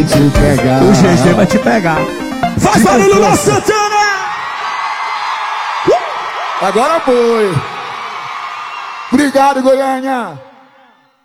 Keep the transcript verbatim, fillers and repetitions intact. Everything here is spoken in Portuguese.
Te pegar. O G G vai te pegar. Faz barulho na Santana! Agora foi. Obrigado, Goiânia.